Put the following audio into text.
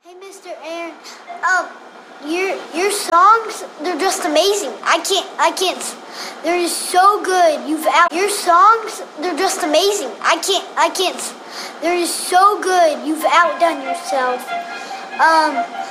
Hey, Mr. Aaron. Your songs, they're just amazing. I can't. They're just so good. Your songs, they're just amazing. I can't. They're just so good. You've outdone yourself.